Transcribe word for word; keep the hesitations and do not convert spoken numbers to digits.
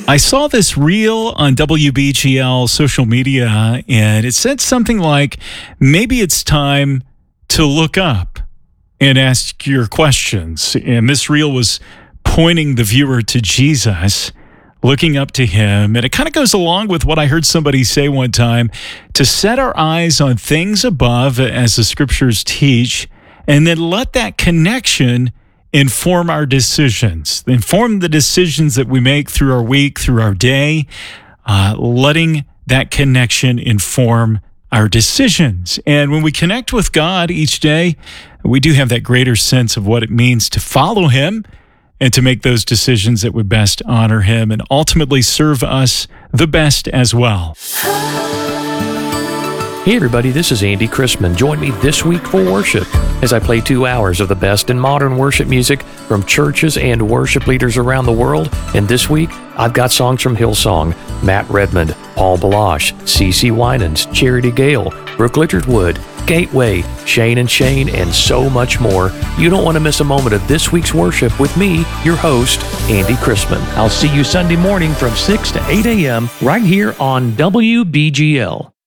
I saw this reel on W B G L social media, and it said something like, maybe it's time to look up and ask your questions. And this reel was pointing the viewer to Jesus, looking up to him. And it kind of goes along with what I heard somebody say one time, to set our eyes on things above, as the scriptures teach, and then let that connection inform our decisions, inform the decisions that we make through our week, through our day, uh, letting that connection inform our decisions. And when we connect with God each day, we do have that greater sense of what it means to follow him and to make those decisions that would best honor him and ultimately serve us the best as well. Hey everybody, this is Andy Chrisman. Join me this week for worship as I play two hours of the best in modern worship music from churches and worship leaders around the world. And this week, I've got songs from Hillsong, Matt Redmond, Paul Balash, CeCe Winans, Charity Gale, Brooke Littlewood, Gateway, Shane and Shane, and so much more. You don't want to miss a moment of this week's worship with me, your host, Andy Chrisman. I'll see you Sunday morning from six to eight a.m. right here on W B G L.